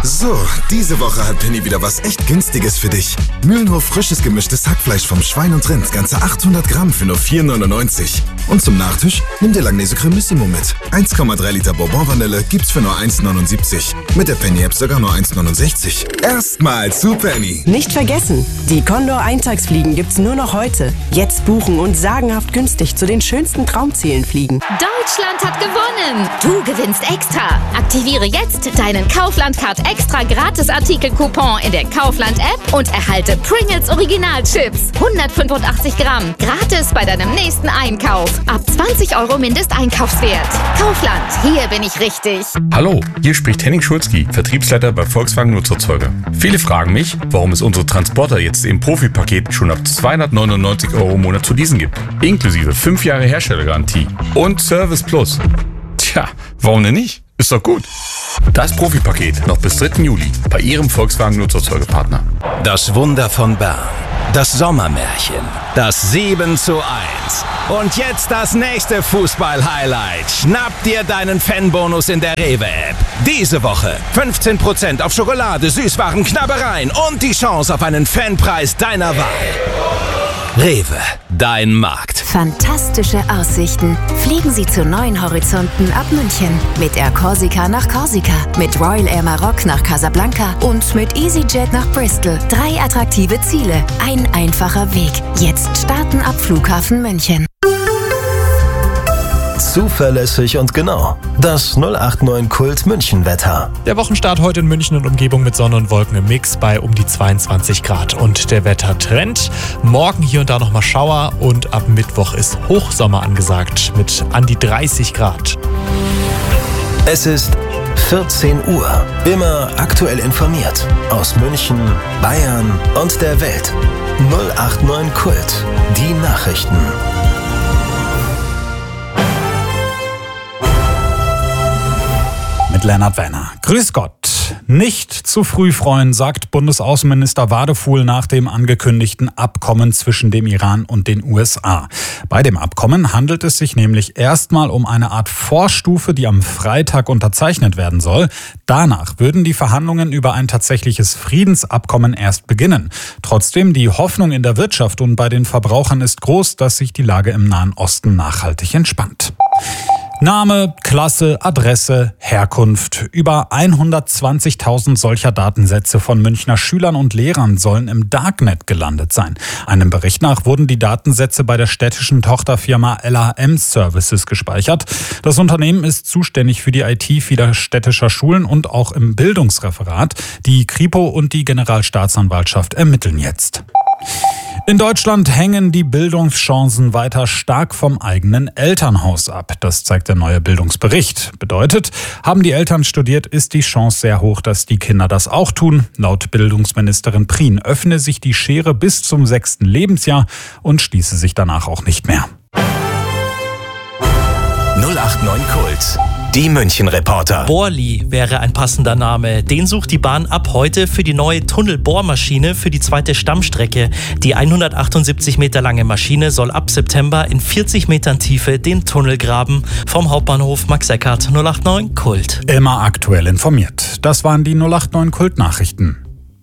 So, diese Woche hat Penny wieder was echt Günstiges für dich. Mühlenhof frisches gemischtes Hackfleisch vom Schwein und Rind, ganze 800 Gramm für nur 4,99. Und zum Nachtisch nimm dir Langnese Cremissimo mit. 1,3 Liter Bourbon-Vanille gibt's für nur 1,79. Mit der Penny-App sogar nur 1,69. Erstmal zu Penny. Nicht vergessen, die Condor-Eintagsfliegen gibt's nur noch heute. Jetzt buchen und sagenhaft günstig zu den schönsten Traumzielen fliegen. Deutschland hat gewonnen! Du gewinnst extra! Aktiviere jetzt deinen Kaufland-Card Extra Gratis-Artikel-Coupon in der Kaufland-App und erhalte Pringles Original-Chips. 185 Gramm. Gratis bei deinem nächsten Einkauf. Ab 20 € Mindesteinkaufswert. Kaufland, hier bin ich richtig. Hallo, hier spricht Henning Schulzki, Vertriebsleiter bei Volkswagen Nutzerzeuger. Viele fragen mich, warum es unsere Transporter jetzt im Profi-Paket schon ab 299 € im Monat zu leasen gibt. Inklusive 5 Jahre Herstellergarantie und Service Plus. Tja, warum denn nicht? Ist doch gut. Das Profi-Paket noch bis 3. Juli bei Ihrem Volkswagen Nutzerzeugerpartner. Das Wunder von Bern. Das Sommermärchen. Das 7:1. Und jetzt das nächste Fußball-Highlight. Schnapp dir deinen Fanbonus in der Rewe-App. Diese Woche 15% auf Schokolade, Süßwaren, Knabbereien und die Chance auf einen Fanpreis deiner Wahl. Rewe, dein Markt. Fantastische Aussichten. Fliegen Sie zu neuen Horizonten ab München. Mit Air Corsica nach Korsika, mit Royal Air Maroc nach Casablanca und mit EasyJet nach Bristol. 3 attraktive Ziele, ein einfacher Weg. Jetzt starten ab Flughafen München. Zuverlässig und genau. Das 089 Kult München Wetter. Der Wochenstart heute in München und Umgebung mit Sonne und Wolken im Mix bei um die 22 Grad. Und der Wettertrend: morgen hier und da nochmal Schauer und ab Mittwoch ist Hochsommer angesagt mit an die 30 Grad. Es ist 14 Uhr. Immer aktuell informiert. Aus München, Bayern und der Welt. 089 Kult. Die Nachrichten. Mit Lennart Werner. Grüß Gott. Nicht zu früh freuen, sagt Bundesaußenminister Wadefuhl nach dem angekündigten Abkommen zwischen dem Iran und den USA. Bei dem Abkommen handelt es sich nämlich erstmal um eine Art Vorstufe, die am Freitag unterzeichnet werden soll. Danach würden die Verhandlungen über ein tatsächliches Friedensabkommen erst beginnen. Trotzdem, die Hoffnung in der Wirtschaft und bei den Verbrauchern ist groß, dass sich die Lage im Nahen Osten nachhaltig entspannt. Name, Klasse, Adresse, Herkunft. Über 120.000 solcher Datensätze von Münchner Schülern und Lehrern sollen im Darknet gelandet sein. Einem Bericht nach wurden die Datensätze bei der städtischen Tochterfirma LAM Services gespeichert. Das Unternehmen ist zuständig für die IT vieler städtischer Schulen und auch im Bildungsreferat. Die Kripo und die Generalstaatsanwaltschaft ermitteln jetzt. In Deutschland hängen die Bildungschancen weiter stark vom eigenen Elternhaus ab. Das zeigt der neue Bildungsbericht. Bedeutet, haben die Eltern studiert, ist die Chance sehr hoch, dass die Kinder das auch tun. Laut Bildungsministerin Prien öffne sich die Schere bis zum 6. Lebensjahr und schließe sich danach auch nicht mehr. 089 Kult. Die München-Reporter. Bohrli wäre ein passender Name. Den sucht die Bahn ab heute für die neue Tunnelbohrmaschine für die zweite Stammstrecke. Die 178 Meter lange Maschine soll ab September in 40 Metern Tiefe den Tunnel graben. Vom Hauptbahnhof Max Eckhardt, 089 Kult. Immer aktuell informiert. Das waren die 089 Kult-Nachrichten.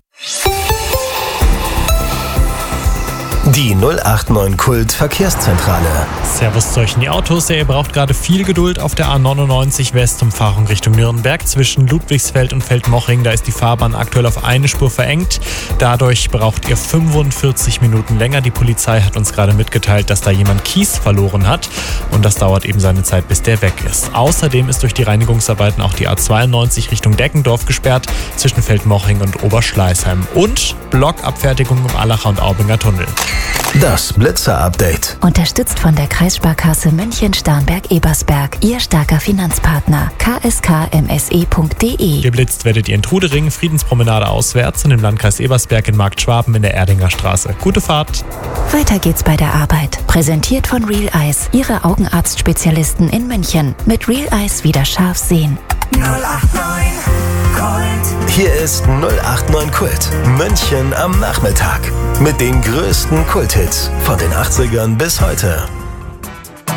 Die 089 Kult Verkehrszentrale. Servus zu euch in die Autos. Ihr braucht gerade viel Geduld auf der A99 Westumfahrung Richtung Nürnberg. Zwischen Ludwigsfeld und Feldmoching, da ist die Fahrbahn aktuell auf eine Spur verengt. Dadurch braucht ihr 45 Minuten länger. Die Polizei hat uns gerade mitgeteilt, dass da jemand Kies verloren hat. Und das dauert eben seine Zeit, bis der weg ist. Außerdem ist durch die Reinigungsarbeiten auch die A92 Richtung Deckendorf gesperrt, zwischen Feldmoching und Oberschleißheim. Und Blockabfertigung im Allacher und Aubinger Tunnel. Das Blitzer-Update. Unterstützt von der Kreissparkasse München-Starnberg-Ebersberg. Ihr starker Finanzpartner. kskmse.de. Geblitzt werdet ihr in Trudering, Friedenspromenade auswärts und im Landkreis Ebersberg in Marktschwaben in der Erdinger Straße. Gute Fahrt. Weiter geht's bei der Arbeit. Präsentiert von Real Eyes. Ihre Augenarztspezialisten in München. Mit Real Eyes wieder scharf sehen. 089 Kult. Hier ist 089 Kult. München am Nachmittag. Mit den größten Kulthits von den 80ern bis heute.